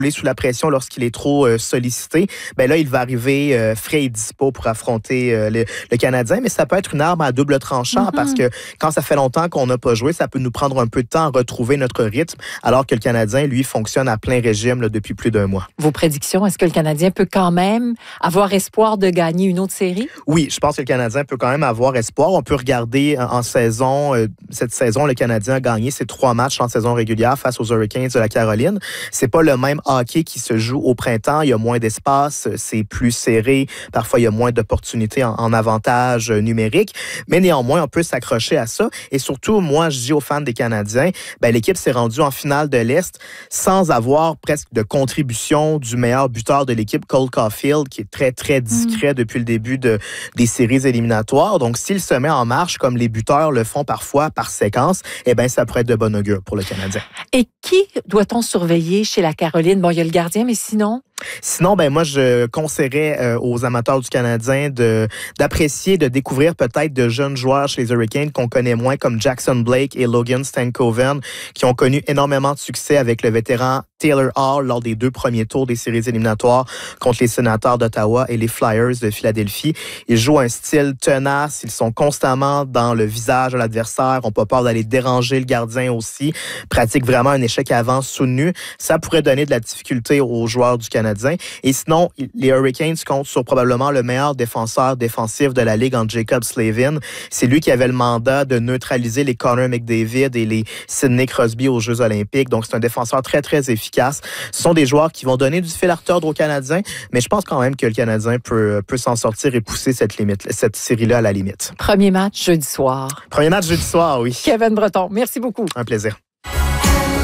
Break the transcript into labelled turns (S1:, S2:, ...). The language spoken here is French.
S1: sous la pression lorsqu'il est trop sollicité, ben là, il va arriver frais et dispo pour affronter le Canadien, mais ça peut être une arme à double tranchant parce que quand ça fait longtemps qu'on n'a pas joué, ça peut nous prendre un peu de temps à retrouver notre rythme, alors que le Canadien, lui, fonctionne à plein régime là, depuis plus d'1 mois.
S2: Vos prédictions, est-ce que le Canadien peut quand même avoir espoir de gagner une autre série?
S1: Oui, je pense que le Canadien peut quand même avoir espoir. On peut regarder en saison, cette saison, le Canadien a gagné ses 3 matchs en saison régulière face aux Hurricanes de la Caroline. C'est pas le même hockey qui se joue au printemps. Il y a moins d'espace, c'est plus serré. Parfois, il y a moins d'opportunités en avantage numérique. Mais néanmoins, on peut s'accrocher à ça. Et surtout, moi, je dis aux fans des Canadiens, ben, l'équipe s'est rendue en finale de l'Est sans avoir presque de contribution du meilleur buteur de l'équipe, Cole Caulfield, qui est très, très discret depuis le début des séries éliminatoires. Donc, s'il se met en marche, comme les buteurs le font parfois par séquence, eh bien, ça pourrait être de bon augure pour le Canadien.
S2: Et qui doit-on surveiller chez la Caroline? Bon, il y a le gardien, mais sinon...
S1: Sinon, ben moi, je conseillerais aux amateurs du Canadien d'apprécier, de découvrir peut-être de jeunes joueurs chez les Hurricanes qu'on connaît moins, comme Jackson Blake et Logan Stankoven, qui ont connu énormément de succès avec le vétéran Taylor Hall lors des 2 premiers tours des séries éliminatoires contre les Sénateurs d'Ottawa et les Flyers de Philadelphie. Ils jouent un style tenace, ils sont constamment dans le visage de l'adversaire, ont pas peur d'aller déranger le gardien aussi, pratiquent vraiment un échec avant soutenu. Ça pourrait donner de la difficulté aux joueurs du Canadien. Et sinon, les Hurricanes comptent sur probablement le meilleur défenseur défensif de la Ligue en Jacob Slavin. C'est lui qui avait le mandat de neutraliser les Connor McDavid et les Sidney Crosby aux Jeux olympiques. Donc, c'est un défenseur très, très efficace. Ce sont des joueurs qui vont donner du fil à retordre aux Canadiens, mais je pense quand même que le Canadien peut s'en sortir et pousser cette série-là à la limite.
S2: Premier match jeudi soir.
S1: Premier match jeudi soir, oui.
S2: Kevin Breton, merci beaucoup.
S1: Un plaisir.